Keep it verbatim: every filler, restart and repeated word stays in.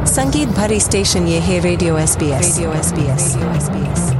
संगीत भरी स्टेशन ये है radio S B S. Radio S B S. Radio S B S.